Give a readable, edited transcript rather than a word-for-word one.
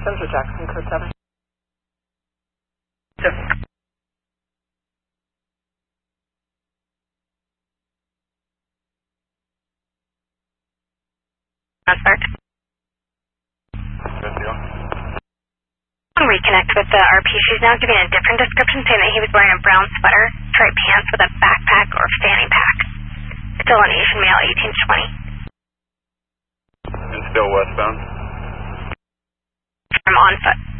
Central Jackson, code 7. Suspect. Good deal. Reconnect with the RP. She's now giving a different description, saying that he was wearing a brown sweater, striped pants with a backpack or fanny pack. Still an Asian male, 18 to 20. And still westbound? From on foot.